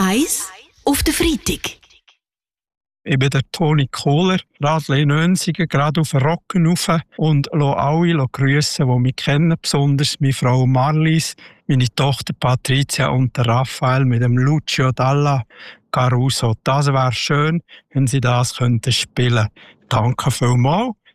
1 auf den Freitag. Ich bin der Toni Kohler, radle in Önsigen, gerade auf den Rocken rauf und lasse alle grüssen, die mich kennen, besonders meine Frau Marlies, meine Tochter Patricia und der Raphael mit dem Lucio Dalla Caruso. Das wäre schön, wenn Sie das spielen könnten. Danke vielmals.